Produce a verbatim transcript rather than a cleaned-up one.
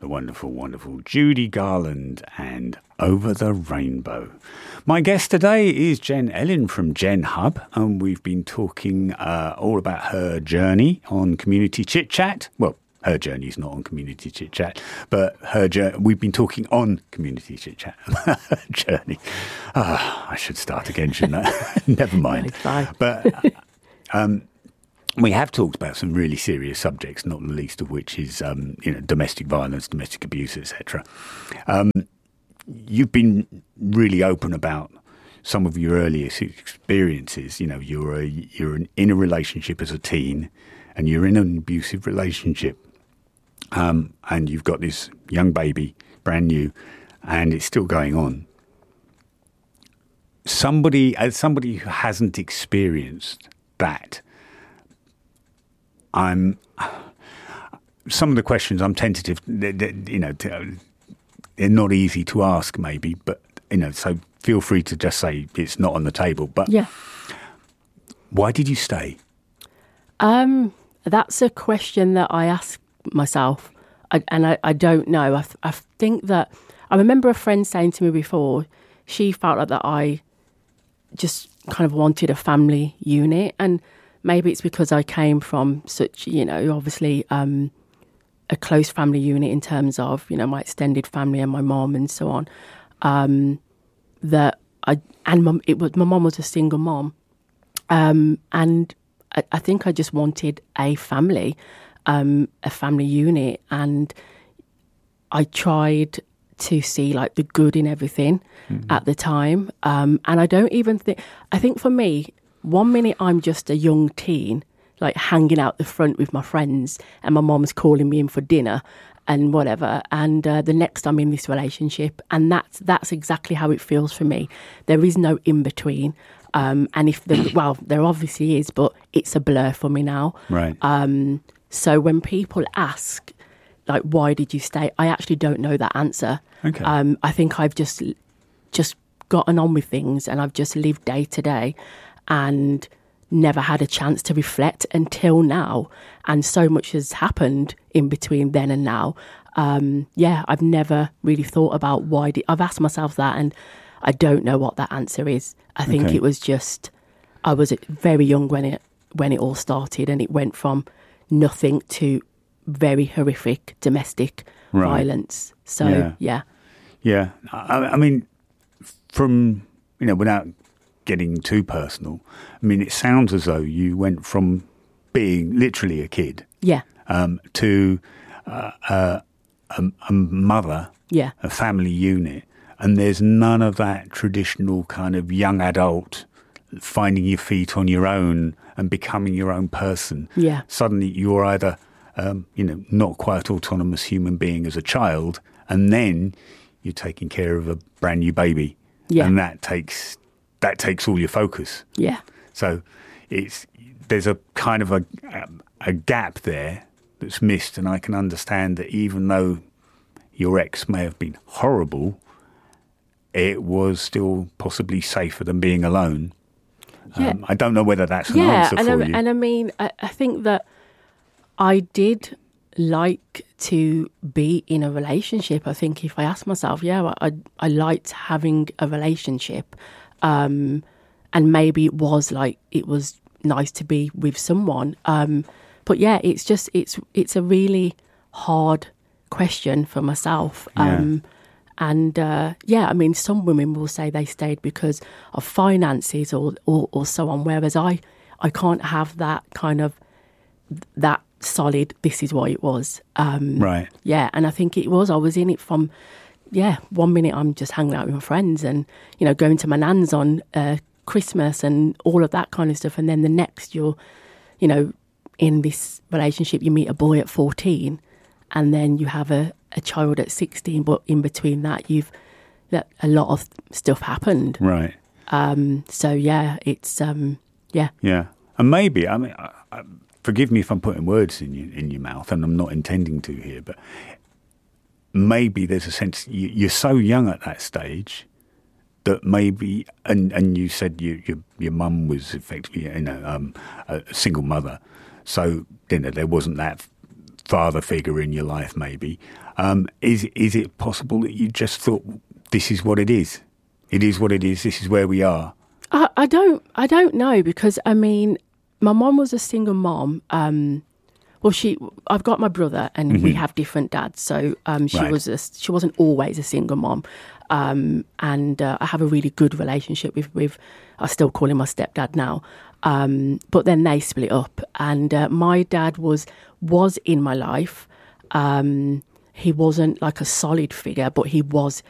the wonderful, wonderful Judy Garland and Over the Rainbow. My guest today is Jen Ellin from Gen Hub, and we've been talking uh, all about her journey on Community Chit Chat. Well, her journey is not on Community Chit Chat, but her journey, we've been talking on Community Chit Chat. Her journey. Oh, I should start again, shouldn't I? Never mind. But um, we have talked about some really serious subjects, not the least of which is um, you know, domestic violence, domestic abuse, et cetera. Um, you've been really open about some of your earliest experiences. You know, you're a, you're in a relationship as a teen, and you're in an abusive relationship, um, and you've got this young baby, brand new, and it's still going on. Somebody, as somebody who hasn't experienced that, I'm. Some of the questions I'm tentative, you know, they're not easy to ask, maybe, but you know, so feel free to just say it's not on the table. But yeah, why did you stay? Um, that's a question that I ask myself, I, and I, I don't know. I, I think that I remember a friend saying to me before, she felt like that I just kind of wanted a family unit, and maybe it's because I came from such, you know, obviously um, a close family unit in terms of, you know, my extended family and my mom and so on. Um, that I and mom, it was my mom was a single mom, um, and I, I think I just wanted a family, um, a family unit, and I tried to see like the good in everything mm-hmm. at the time, um, and I don't even think. I think for me, one minute I'm just a young teen, like hanging out the front with my friends, and my mom's calling me in for dinner and whatever, and uh, the next I'm in this relationship, and that's that's exactly how it feels for me. There is no in between, um, and if the well, there obviously is, but it's a blur for me now. Right. Um, so when people ask, like, why did you stay? I actually don't know that answer. Okay. Um, I think I've just just gotten on with things, and I've just lived day to day, and never had a chance to reflect until now. And so much has happened in between then and now. Um, yeah, I've never really thought about why. Did, I've asked myself that, and I don't know what that answer is. I think okay. it was just, I was very young when it when it all started, and it went from nothing to very horrific domestic right. violence. So, yeah. Yeah. Yeah. I, I mean, from, you know, without getting too personal, I mean, it sounds as though you went from being literally a kid, yeah, um, to uh, uh, a, a mother, yeah, a family unit, and there's none of that traditional kind of young adult finding your feet on your own and becoming your own person. Yeah, suddenly you're either, um, you know, not quite autonomous human being as a child, and then you're taking care of a brand new baby, yeah, and that takes. That takes all your focus. Yeah. So it's there's a kind of a a gap there that's missed, and I can understand that even though your ex may have been horrible, it was still possibly safer than being alone. Yeah. Um, I don't know whether that's an yeah, answer and for I, you. and I mean, I, I think that I did like to be in a relationship. I think if I asked myself, yeah, I I liked having a relationship. Um, and maybe it was like, it was nice to be with someone. Um, but yeah, it's just, it's, it's a really hard question for myself. Yeah. Um, and, uh, yeah, I mean, some women will say they stayed because of finances or, or, or so on. Whereas I, I can't have that kind of, that solid, this is why it was. Um, right. Yeah. And I think it was, I was in it from, yeah, one minute I'm just hanging out with my friends and, you know, going to my nan's on uh, Christmas and all of that kind of stuff. And then the next you're, you know, in this relationship, you meet a boy at fourteen and then you have a, a child at sixteen. But in between that, you've, that a lot of stuff happened. Right. Um, so, yeah, it's, um, yeah. Yeah. And maybe, I mean, I, I, forgive me if I'm putting words in your, in your mouth, and I'm not intending to here, but maybe there's a sense you, you're so young at that stage that maybe, and, and you said you, your your mum was effectively, you know, um, a single mother, so you know there wasn't that father figure in your life, maybe. Um, is is it possible that you just thought, this is what it is? It is what it is. This is where we are. I, I don't. I don't know because I mean, my mom was a single mom. Um, well, she. I've got my brother, and mm-hmm. we have different dads. So um, she right. was. A, she wasn't always a single mom. Um, and uh, I have a really good relationship with. with I still call him my stepdad now. Um, but then they split up, and uh, my dad was was in my life. Um, he wasn't like a solid figure, but he was